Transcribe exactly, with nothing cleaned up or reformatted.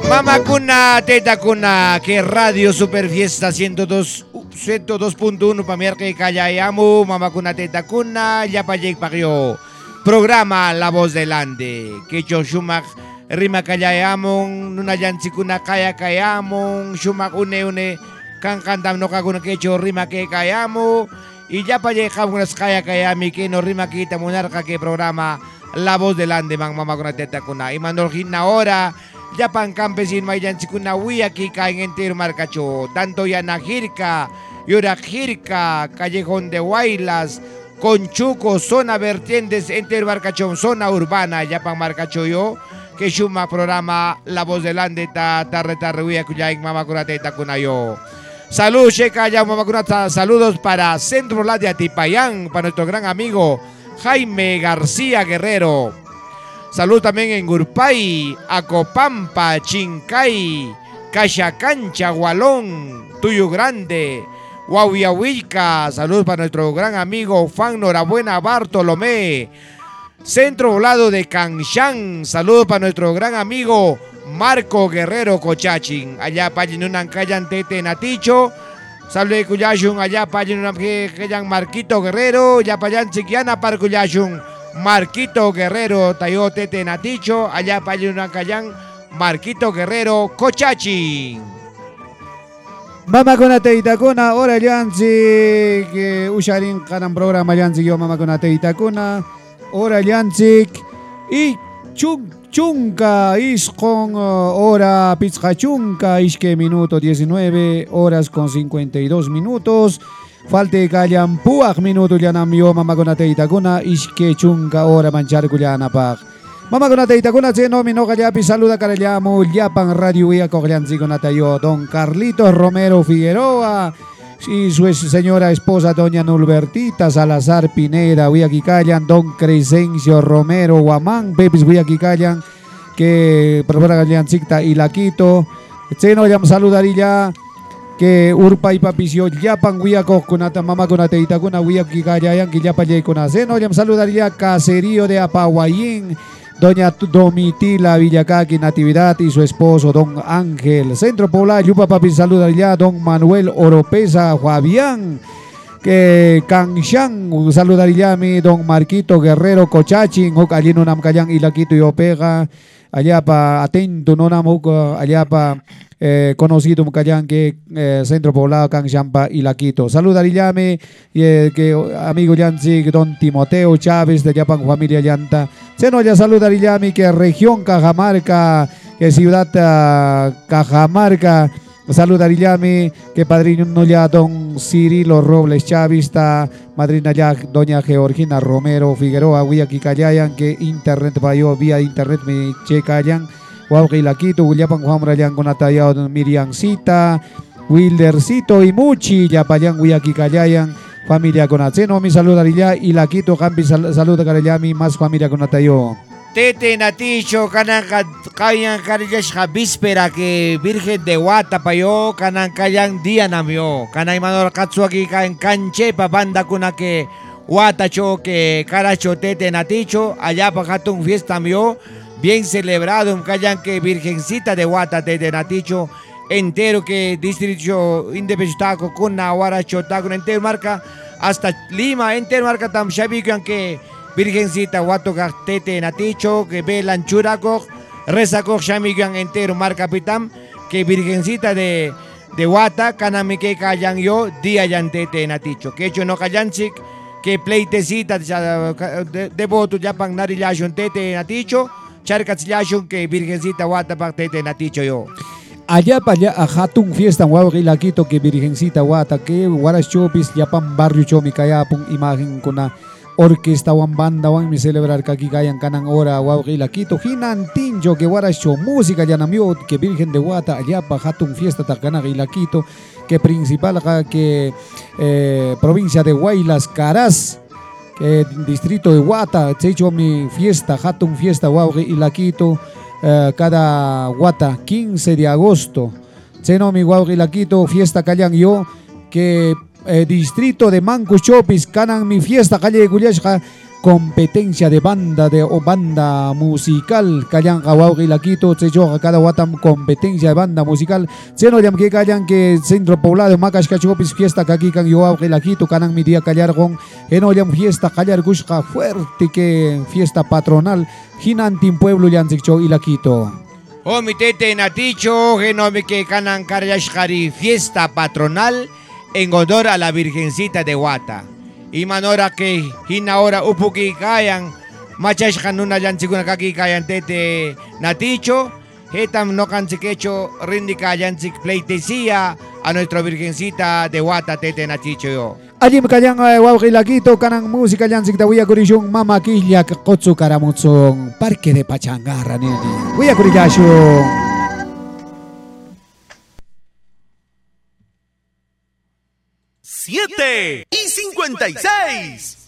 Mama kuna, teta kuna, que Radio Super Fiesta ciento dos punto uno para mier que callayamu, mama kuna, teta kuna, ya pa jake pakyo. Programa La Voz del Ande, que yo shumak rima callayamon, nuna yansi kuna kaya kayamon, shumak une une, kan kantam no kaguna que yo rima que kayamo, y ya pa jake unas kaya kayami que no rima kita monarca que programa La Voz del Ande, man mama kuna, teta kuna, y mandorjin ahora. Yapan campesino mayan chikuna aquí caen entero marcacho, tanto Yanajirca, Yorajirca, Callejón de Guaylas, Conchuco, zona vertientes entero marcacho, zona urbana, Yapan marcacho yo, que shuma programa La Voz del Ande, ta tarre tarre huya kuyain mama kunate takunayo. Salud, Sheka, ya mama kunata, saludos para Centro La de Atipayán, para nuestro gran amigo Jaime García Guerrero. Salud también en Gurpay, Acopampa, Chincay, Cachacancha, Gualón, Tuyo Grande, Huahuiahuica. Salud para nuestro gran amigo Fan Norabuena Bartolomé. Centro Poblado de Canchán. Salud para nuestro gran amigo Marco Guerrero Cochachín. Allá Payinunan Cayan Tete Naticho. Salud de Cuyashun. Allá Payinunan Cayan Marquito Guerrero. Ya Payan Chiquiana para Cuyashun. Marquito Guerrero, Tayo Tete Naticho, allá para Cayán, Marquito Guerrero, Cochachi. Mama Conate Itacuna, ahora Yanzi, que Usharin Kanan programa Yanzi, yo Mama Conate Itacuna, ahora Yanzi, y Chung Chunca, is con hora Pizca Chunca, is que minuto diecinueve horas con cincuenta y dos minutos. Falte kalyan puak minuto yanam yo mama konate itakuna iske chunka ora manchar kulyana pak. Mama konate itakuna seno mino kayapi saluda karayamu yapan radio ya koglyansi konata yo don Carlitos Romero Figueroa y su señora esposa doña Nulbertita Salazar Pineda aquí callan don Crescencio Romero Guamán Pepis aquí callan que profesora Galyancicta y la Quito seno yam saludaría que urpa y papisio yapan huiaco kunata mama kunate itakuna huiaki kayayan que yapa yay kunase no yam saludaría caserío de Apahuayín doña Domitila Villacaqui Natividad y su esposo don Ángel. Centro Poblado yupa papi saludaría don Manuel Oropesa Fabián que Canchán saludaría mi don Marquito Guerrero Cochachin hok allí no nam kayan ilaquito y opega allá pa atento no nam hok allá pa Eh, conocido Mucayán que eh, Centro Poblado Canchampa y Laquito. Saludaríame eh, que amigo Yanzi don Timoteo Chávez de Yapan familia Llanta. Se nos ya saludaríame que región Cajamarca, que ciudad uh, Cajamarca. Saludaríame que padrino no ya don Cirilo Robles Chávez, madrina ya doña Georgina Romero Figueroa, Huiaki Callayan que internet payo vía internet me checayan. Wauki Laquito, Guyapan Juan Rayan con Atayao Miriancita, Wildercito y Muchi, Yapayan Guayaki Callayan, familia con Atseno, mi saludaría y Laquito, Campi saluda Carayami, más familia con Atayo. Tete Naticho, Canan Cayan Carayasha víspera que Virgen de Guata payo, Canan Cayan día namio, Canay Manor Katsuaki Caen Canche, Papanda Kuna que Guatacho que Caracho Tete Naticho, allá Pajatun fiesta mio. Bien celebrado en Cayan que Virgencita de Guata de Naticho entero que distrito Independiente con Nahuara Chotaco entero marca hasta Lima entero marca tam Shabikan que Virgencita Guato Tete Naticho que ve Lanchuraco Rezaco Shamigan entero marca Pitam que Virgencita de de Guata Kanamike Cayan yo día Yantete Naticho que hecho no Cayanchik que pleitecita de, de voto Japan Narilashon Tete Naticho Charcatzillashun que Virgencita Guata Tete Naticho yo. Allá para allá a Hatun fiesta en Huawei Laquito que Virgencita Guata que Guaras Chopis Yapan Barrio Chomi Kayapun imagen con una orquesta wan banda wan mi celebrar kaki kayan kanang ora Huawei Laquito hinan tinjo que Guaras Cho música ya namio que Virgen de Guata allá para Hatun fiesta takana Laquito que principal acá que eh, provincia de Huaylas Caraz que distrito de Guata, se hecho mi fiesta, Hatun fiesta, Huawei y Laquito, eh, cada Guata, quince de agosto. Se no mi Huawei Laquito, fiesta Cayan yo, que eh, distrito de Manco Chopis, canan mi fiesta, calle Guyashka, competencia de banda de o banda musical kayan kawau kilakito tsecho cada watam competencia de banda musical seno yam que kayan que centro poblado makas kachopis fiesta kaki kan yoau kilakito kanang media kallar con eno yam fiesta kallar gushka fuerte que fiesta patronal hinantin pueblo yansikcho ilakito. O mi tete naticho genomi que kanan karyashkari fiesta patronal en honor a la Virgencita de Huata. Y manora que hina hora upuki kayan machash kanuna yansikuna kaki kayan tete naticho hetam no kansikecho rindi kayan sik pleitesía a nuestra Virgencita de Huata tete naticho yo. Allí me kayan wow kilakito kanang música yansik tawiya kurishung mama kilya kotsu karamutsung parque de Pachangarra nini. Wiya kurishung. siete y cincuenta y seis.